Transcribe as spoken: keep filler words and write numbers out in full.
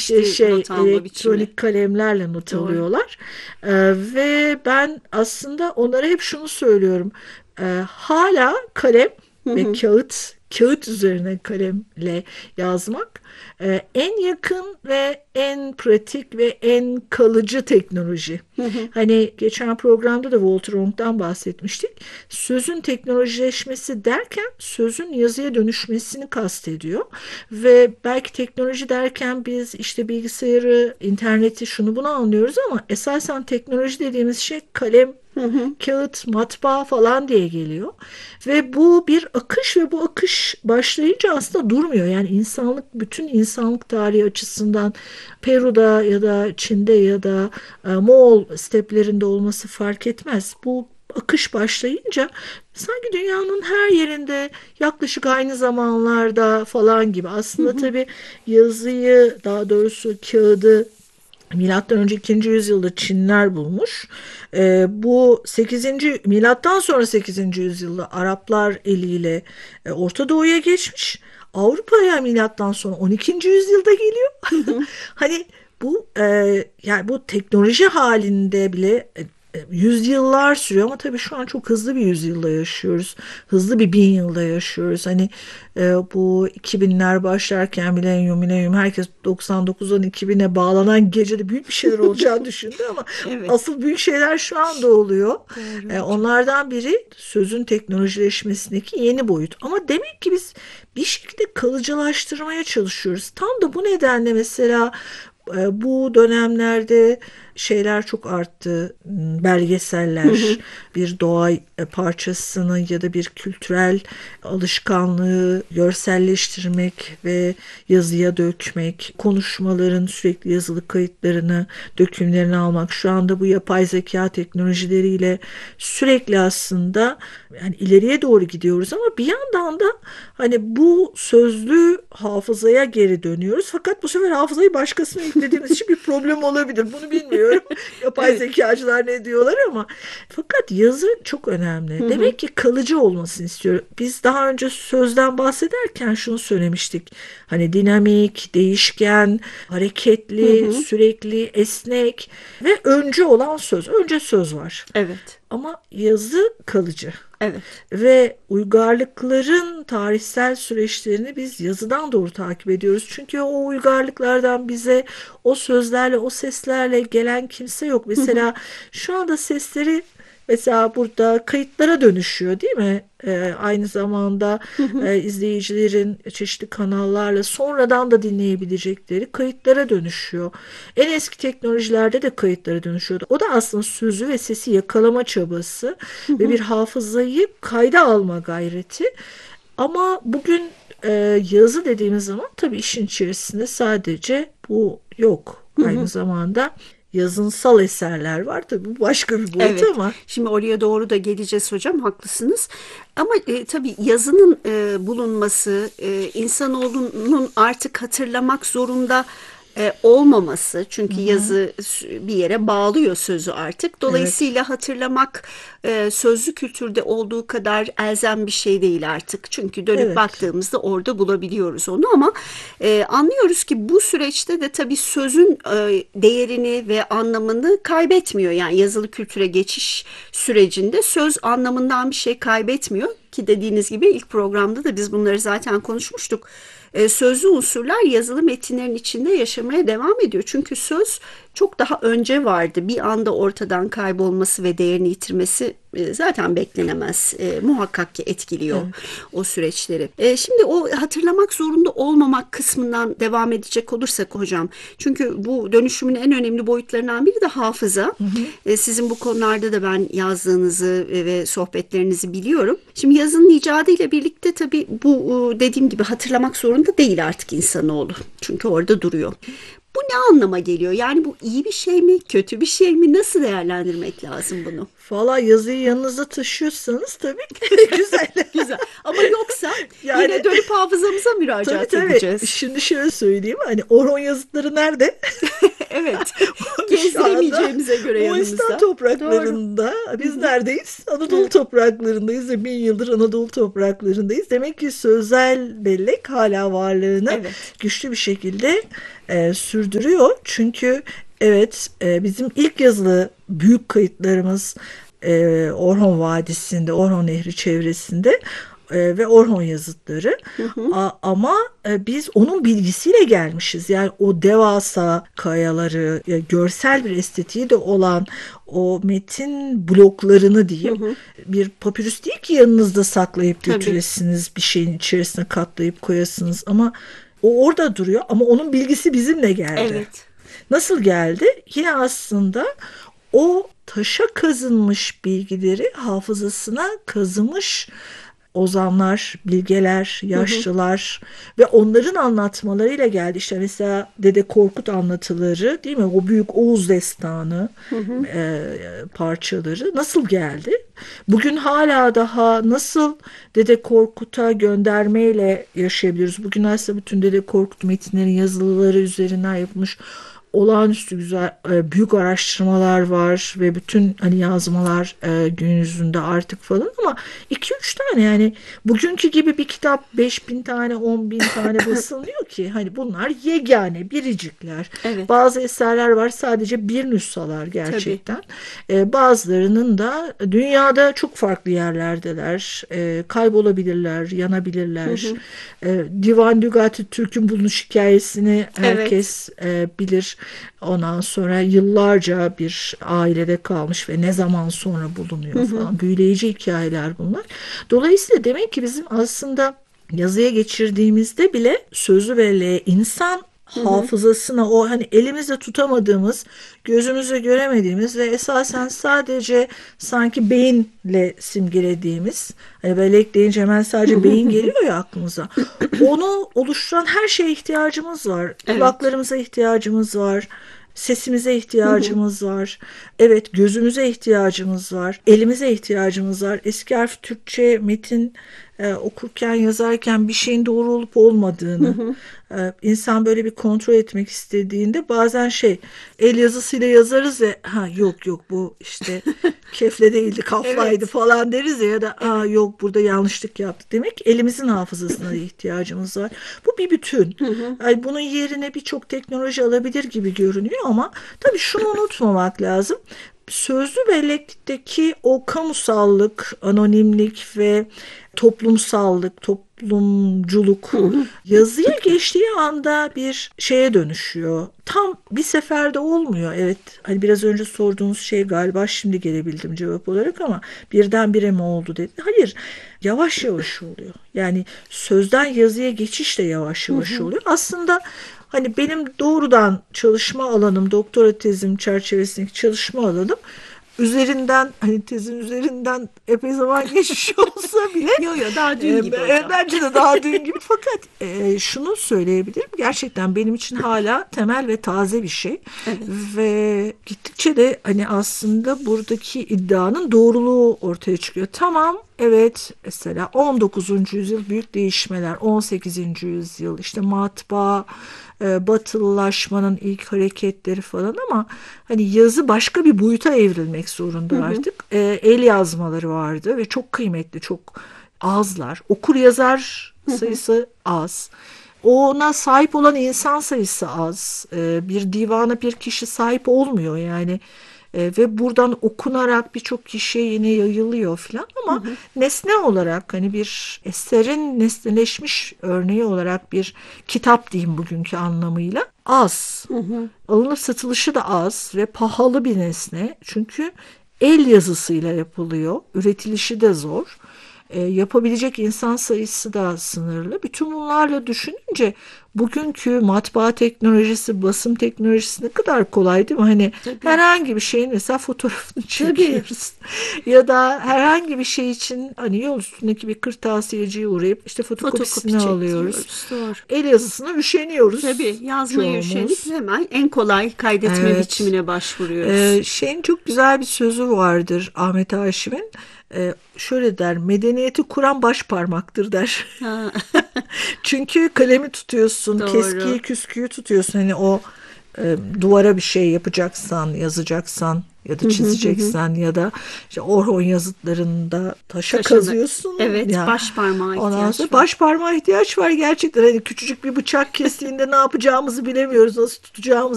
işte şey not alma biçimi. elektronik kalemlerle not Doğru. alıyorlar. E, ve ben aslında onlara hep şunu söylüyorum. E, hala kalem Hı ve hı. kağıt kağıt üzerine kalemle yazmak e, en yakın ve en pratik ve en kalıcı teknoloji. Hı hı. Hani geçen programda da Walter Ong'dan bahsetmiştik. Sözün teknolojileşmesi derken sözün yazıya dönüşmesini kastediyor. Ve belki teknoloji derken biz işte bilgisayarı, interneti, şunu bunu anlıyoruz ama esasen teknoloji dediğimiz şey kalem, Hı hı. kağıt, matbaa falan diye geliyor. Ve bu bir akış ve bu akış başlayınca aslında durmuyor. Yani insanlık, bütün insanlık tarihi açısından Peru'da ya da Çin'de ya da e, Moğol steplerinde olması fark etmez. Bu akış başlayınca sanki dünyanın her yerinde yaklaşık aynı zamanlarda falan gibi. Hı Aslında hı. tabii yazıyı, daha doğrusu kağıdı Milattan önce ikinci yüzyılda Çinler bulmuş. Ee, bu sekizinci milattan sonra sekizinci yüzyılda Araplar eliyle e, Orta Doğu'ya geçmiş. Avrupa'ya milattan sonra on ikinci yüzyılda geliyor. Hı hı. Hani bu e, yani bu teknoloji halinde bile e, e, yüzyıllar sürüyor ama tabii şu an çok hızlı bir yüzyılda yaşıyoruz. Hızlı bir bin yılda yaşıyoruz. Hani e, bu iki binler başlarken milenyum milenyum herkes doksan dokuzdan iki bine bağlanan gecede büyük bir şeyler olacağını düşündü ama Evet. asıl büyük şeyler şu anda oluyor. Doğru E, hocam. onlardan biri sözün teknolojileşmesindeki yeni boyut. Ama demek ki biz bir şekilde kalıcılaştırmaya çalışıyoruz. Tam da bu nedenle mesela e, bu dönemlerde şeyler çok arttı. Hmm, Hı belgeseller, hı. bir doğa e, parçasını ya da bir kültürel alışkanlığı görselleştirmek ve yazıya dökmek, konuşmaların sürekli yazılı kayıtlarını, dökümlerini almak. Şu anda bu yapay zeka teknolojileriyle sürekli aslında yani ileriye doğru gidiyoruz ama bir yandan da hani bu sözlü hafızaya geri dönüyoruz. Fakat bu sefer hafızayı başkasına yüklediğimiz için bir problem olabilir. Bunu bilmiyorum. Yapay Evet. zekacılar ne diyorlar ama fakat yazı çok Hı önemli. hı. Demek ki kalıcı olmasını istiyor. Biz daha önce sözden bahsederken şunu söylemiştik. Hani dinamik, değişken, Hı hareketli, hı. sürekli, esnek ve öncü olan söz. Önce söz var. Evet. Ama yazı kalıcı. Evet. Ve uygarlıkların tarihsel süreçlerini biz yazıdan doğru takip ediyoruz. Çünkü o uygarlıklardan bize o sözlerle, o seslerle gelen kimse yok. Hı hı. Mesela şu anda sesleri mesela burada kayıtlara dönüşüyor, değil mi? Ee, aynı zamanda Hı hı. e, izleyicilerin çeşitli kanallarla sonradan da dinleyebilecekleri kayıtlara dönüşüyor. En eski teknolojilerde de kayıtlara dönüşüyordu. O da aslında sözü ve sesi yakalama çabası Hı ve bir hı. hafızayı kayda alma gayreti. Ama bugün e, yazı dediğimiz zaman tabii işin içerisinde sadece bu yok. Hı Aynı hı. zamanda yazınsal eserler var. Tabii bu başka bir boyut Evet, ama şimdi oraya doğru da geleceğiz hocam, haklısınız. Ama e, tabii yazının e, bulunması, e, insanoğlunun artık hatırlamak zorunda e, olmaması. hı Çünkü hı, yazı s- bir yere bağlıyor sözü artık. evet, Dolayısıyla hatırlamak e, sözlü kültürde olduğu kadar elzem bir şey değil artık. Çünkü dönüp evet. baktığımızda orada bulabiliyoruz onu ama e, anlıyoruz ki bu süreçte de tabii sözün e, değerini ve anlamını kaybetmiyor. Yani yazılı kültüre geçiş sürecinde söz anlamından bir şey kaybetmiyor ki dediğiniz gibi ilk programda da biz bunları zaten konuşmuştuk. E, sözlü unsurlar yazılı metinlerin içinde yaşamaya devam ediyor. Çünkü söz çok daha önce vardı. Bir anda ortadan kaybolması ve değerini yitirmesi e, zaten beklenemez. E, muhakkak ki etkiliyor Evet. o süreçleri. E, şimdi o hatırlamak zorunda olmamak kısmından devam edecek olursak hocam. Çünkü bu dönüşümün en önemli boyutlarından biri de hafıza. Hı hı. E, sizin bu konularda da ben yazdığınızı ve sohbetlerinizi biliyorum. Şimdi yazının icadıyla birlikte tabii bu e, dediğim gibi hatırlamak zorunda değil artık insanoğlu. Çünkü orada duruyor. Bu ne anlama geliyor? Yani bu iyi bir şey mi, kötü bir şey mi? Nasıl değerlendirmek lazım bunu? Valla yazıyı yanınızda taşıyorsanız tabii güzel. Güzel. Ama yoksa Yani yine dönüp hafızamıza tabii müracaat tabii. edeceğiz. Şimdi şöyle söyleyeyim. Hani Orhon yazıtları nerede? Evet. Şu anda Gezdiremeyeceğimize göre Moğolistan yanımızda. topraklarında biz neredeyiz? Anadolu Evet. topraklarındayız ve bin yıldır Anadolu topraklarındayız. Demek ki sözel bellek hala varlığını Evet. güçlü bir şekilde e, sürdürüyor. Çünkü evet, e, bizim ilk yazılı büyük kayıtlarımız e, Orhon Vadisi'nde, Orhon Nehri çevresinde e, ve Orhon yazıtları. Hı hı. A- ama e, biz onun bilgisiyle gelmişiz. Yani o devasa kayaları, e, görsel bir estetiği de olan o metin bloklarını Hı diyeyim, hı. bir papirüs değil ki yanınızda saklayıp Tabii. götüresiniz, bir şeyin içerisine katlayıp koyasınız, ama o orada duruyor, ama onun bilgisi bizimle geldi. Evet. Nasıl geldi? Yine aslında o taşa kazınmış bilgileri hafızasına kazımış ozanlar, bilgeler, Hı hı. yaşlılar ve onların anlatmalarıyla geldi. İşte mesela Dede Korkut anlatıları, değil mi? O büyük Oğuz destanı Hı hı. e, parçaları nasıl geldi? Bugün hala daha nasıl Dede Korkut'a göndermeyle yaşayabiliyoruz? Bugün aslında bütün Dede Korkut metinlerin yazılıları üzerinden yapılmış olağanüstü güzel e, büyük araştırmalar var ve bütün hani yazmalar e, gün yüzünde artık falan, ama iki üç tane, yani bugünkü gibi bir kitap beş bin tane, on bin tane basılmıyor ki. Hani bunlar yegane biricikler. Evet. Bazı eserler var sadece bir nüshalar Tabii. gerçekten. E, bazılarının da dünyada çok farklı yerlerdeler. E, kaybolabilirler, Hı yanabilirler. hı. E, Divan Lügat-ı Türk'ün bulunuş hikayesini Evet. herkes e, bilir. Ondan sonra yıllarca bir ailede kalmış ve ne zaman sonra Hı bulunuyor hı. falan. Büyüleyici hikayeler bunlar. Dolayısıyla demek ki bizim aslında yazıya geçirdiğimizde bile sözü belleğe, insan Hı hı. hafızasına, o hani elimizde tutamadığımız, gözümüzle göremediğimiz ve esasen sadece sanki beyinle simgelediğimiz, hani bellek deyince hemen sadece beyin geliyor ya aklımıza. Onu oluşturan her şeye ihtiyacımız var. Evet. Kulaklarımıza ihtiyacımız var. Sesimize Hı hı. ihtiyacımız var. Evet, gözümüze ihtiyacımız var. Elimize ihtiyacımız var. Eski harf Türkçe metin e, okurken, yazarken bir şeyin doğru olup Hı olmadığını hı. e, insan böyle bir kontrol etmek istediğinde bazen şey, el yazısıyla yazarız ya, ha yok yok bu işte kefle değildi, kaflaydı Evet. falan deriz ya, ya da aa Evet. yok burada yanlışlık yaptık. Demek ki elimizin hafızasına ihtiyacımız var. Bu bir bütün. Hı hı. Yani bunun yerine birçok teknoloji alabilir gibi görünüyor, ama tabii şunu unutmamak lazım. Sözlü bellekteki o kamusallık, anonimlik ve toplumsallık, toplumculuk Hı hı. yazıya geçtiği anda bir şeye dönüşüyor. Tam bir seferde olmuyor. Evet, hani biraz önce sorduğunuz şey galiba şimdi gelebildim cevap olarak, ama birdenbire mi oldu dedi. Hayır, yavaş yavaş oluyor. Yani sözden yazıya geçiş de yavaş Hı yavaş hı. oluyor. Aslında hani benim doğrudan çalışma alanım, doktora tezim çerçevesindeki çalışma alanım üzerinden, hani tezin üzerinden epey zaman geçmiş olsa bile Yo yo daha dün e, gibi e, hocam. bence de daha dün gibi, fakat e, şunu söyleyebilirim, gerçekten benim için hala temel ve taze bir şey Evet. ve gittikçe de hani aslında buradaki iddianın doğruluğu ortaya çıkıyor. Tamam, evet, mesela on dokuzuncu yüzyıl büyük değişmeler, on sekizinci yüzyıl işte matbaa, e, batılılaşmanın ilk hareketleri falan, ama hani yazı başka bir boyuta evrilmek Hı zorunda hı. artık. E, el yazmaları vardı ve çok kıymetli, çok azlar. Okur yazar Hı hı. sayısı az. Ona sahip olan insan sayısı az. E, bir divana bir kişi sahip olmuyor yani. E, ve buradan okunarak birçok kişiye yine yayılıyor falan, Hı ama hı. nesne olarak, hani bir eserin nesneleşmiş örneği olarak bir kitap diyeyim bugünkü anlamıyla az. Hı hı. Alınıp satılışı da az ve pahalı bir nesne. Çünkü el yazısıyla yapılıyor. Üretilişi de zor. E, yapabilecek insan sayısı da sınırlı. Bütün bunlarla düşününce bugünkü matbaa teknolojisi, basım teknolojisi ne kadar kolay, değil mi? Hani Tabii. herhangi bir şeyin mesela fotoğrafını Tabii. çekiyoruz. Ya da herhangi bir şey için hani yol üstündeki bir kırtasiyeciye uğrayıp işte Fotokopi fotokopisini alıyoruz. çektiriyoruz. Doğru. El yazısına üşeniyoruz Tabii yazmaya üşenip çoğumuz. hemen en kolay kaydetme Evet. biçimine başvuruyoruz. Ee, şeyin çok güzel bir sözü vardır Ahmet Haşim'in. Ee, şöyle der: medeniyeti kuran baş parmaktır der. Ha, Çünkü kalemi tutuyorsun, keskiyi, doğru. küsküyü tutuyorsun. Hani o e, duvara bir şey yapacaksan, yazacaksan ya da çizeceksen ya da işte Orhon yazıtlarında taşa Taşını- kazıyorsun. Evet, ya. baş parmağa Ondan ihtiyaç sonra var. baş parmağa ihtiyaç var gerçekten. Hani küçücük bir bıçak kestiğinde ne yapacağımızı bilemiyoruz, nasıl tutacağımızı